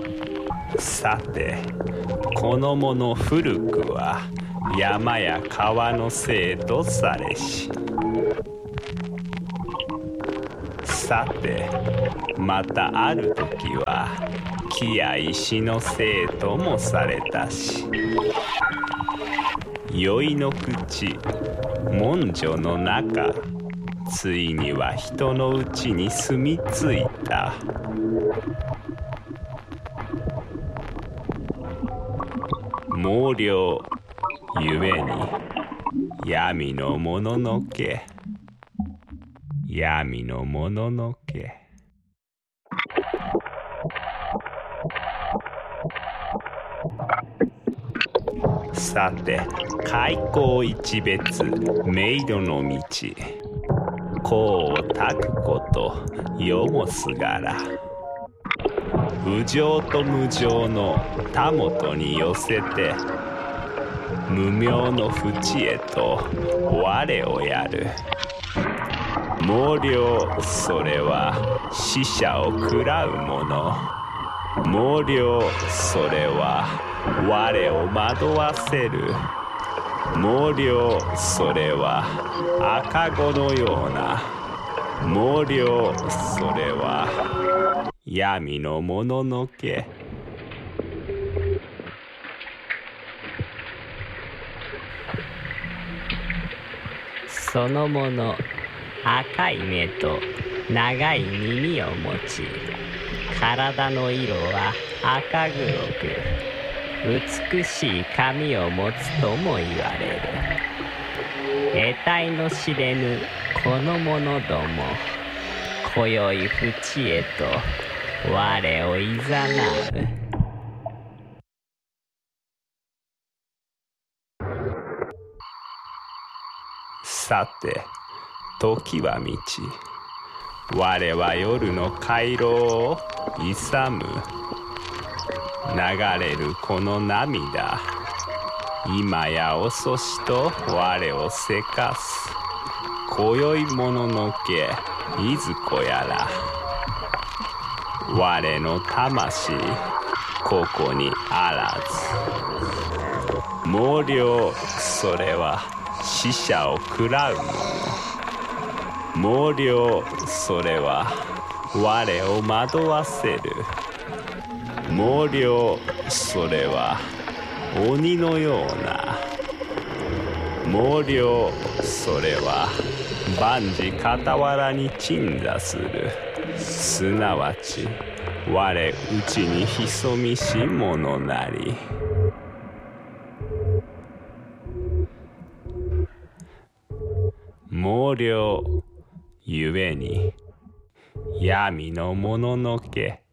さて、このもの古くは山や川のせいとされし。さて、またある時は木や石のせいともされたし。宵の口、文書の中、ついには人のうちに住み着いた。毛量ゆえに闇のもののけ、闇のもののけ。さて、開口一別、冥土の道、功をたくこと世もすがら。無常と無常のたもとに寄せて、無明の淵へと我をやる。毛量、それは死者を喰らうもの。毛量、それは我を惑わせる。毛量、それは赤子のような。毛量、それは闇のもののけ。 そのもの、赤い目と長い耳を持ち、体の色は赤黒く、美しい髪を持つとも言われる。得体の知れぬこの者ども、今宵淵へと我をいざなう。 さて、時は満ち、我は夜の回廊を勇む。流れるこの涙、今や遅しと我をせかす。今宵もののけ、いずこやら。我の魂、ここにあらず。毛量、それは死者を喰らうもの。毛量、それは我を惑わせる。毛量、それは鬼のような。毛量、それは万事傍らに鎮座する。すなわち我うちに潜みし者なり。毛量ゆえに闇のもののけ。